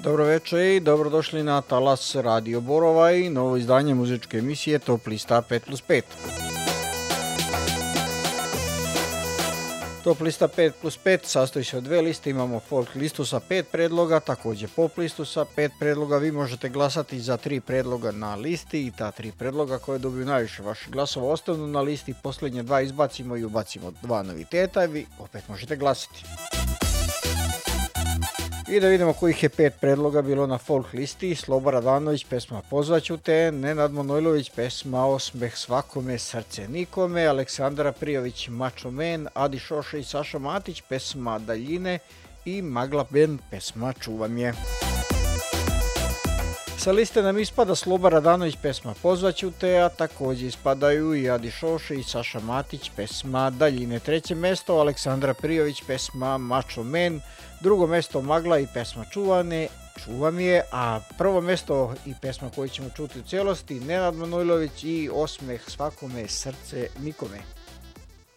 Dobro večer i dobrodošli na talas Radio Borova i novo izdanje muzičke emisije Top lista 5+5. Top lista 5+5 sastoji se od dve liste, imamo folk listu sa 5 predloga, također pop listu sa 5 predloga. Vi možete glasati za 3 predloga na listi i ta 3 predloga koje dobiju najviše vaših glasova ostanu na listi, posljednje 2 izbacimo i ubacimo 2 noviteta i vi opet možete glasati. I da vidimo kojih je 5 predloga bilo na folk listi. Sloba Radanović, pesma Pozvaću te, Nenad Manojlović, pesma Osmeh svakome, srce nikome, Aleksandra Prijović, Macho Man, Adi Šoša i Saša Matić, pesma Daljine i Magla Band, pesma Čuvam je. Sa liste nam ispada Sloba Radanović, pesma Pozvaću te, a također ispadaju i Adi Šoša i Saša Matić, pesma Daljine. Treće mjesto Aleksandra Prijović, pesma Macho Man, drugo mjesto Magla i pesma Čuvam je, a prvo mjesto i pesma koju ćemo čuti u cijelosti Nenad Manojlović i Osmeh svakome, srce nikome.